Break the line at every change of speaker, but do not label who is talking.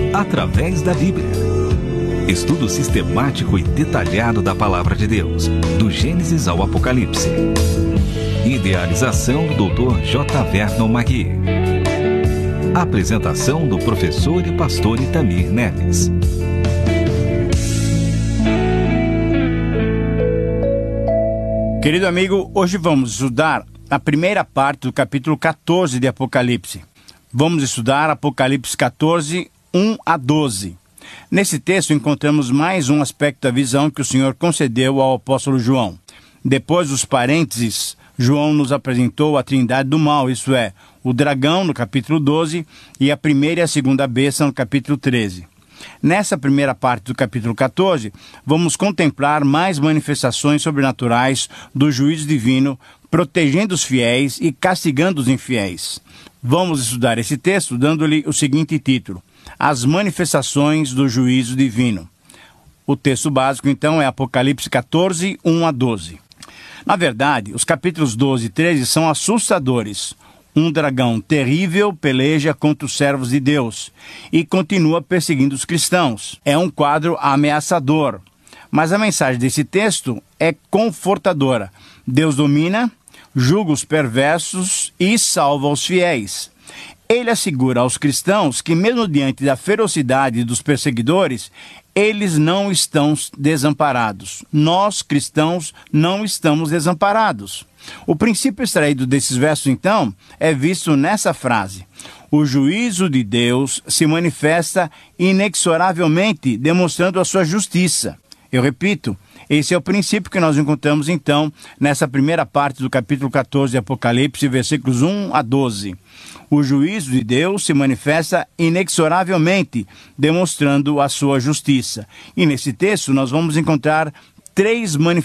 através da Bíblia. Estudo sistemático e detalhado da Palavra de Deus, do Gênesis ao Apocalipse. Idealização do Dr. J. Vernon Magui. Apresentação do professor e pastor Itamir Neves.
Querido amigo, hoje vamos estudar a primeira parte do capítulo 14 de Apocalipse. Vamos estudar Apocalipse 14, 1 a 12. Nesse texto encontramos mais um aspecto da visão que o Senhor concedeu ao apóstolo João. Depois dos parênteses, João nos apresentou a trindade do mal, isto é, o dragão no capítulo 12 e a primeira e a segunda besta no capítulo 13. Nessa primeira parte do capítulo 14, vamos contemplar mais manifestações sobrenaturais do juízo divino, protegendo os fiéis e castigando os infiéis. Vamos estudar esse texto dando-lhe o seguinte título: As manifestações do juízo divino. O texto básico, então, é Apocalipse 14, 1 a 12. Na verdade, os capítulos 12 e 13 são assustadores. Um dragão terrível peleja contra os servos de Deus e continua perseguindo os cristãos. É um quadro ameaçador. Mas a mensagem desse texto é confortadora. Deus domina, julga os perversos e salva os fiéis. Ele assegura aos cristãos que, mesmo diante da ferocidade dos perseguidores, eles não estão desamparados. Nós, cristãos, não estamos desamparados. O princípio extraído desses versos, então, é visto nessa frase: o juízo de Deus se manifesta inexoravelmente, demonstrando a sua justiça. Eu repito, esse é o princípio que nós encontramos, então, nessa primeira parte do capítulo 14 de Apocalipse, versículos 1 a 12. O juízo de Deus se manifesta inexoravelmente, demonstrando a sua justiça. E nesse texto nós vamos encontrar três manifestações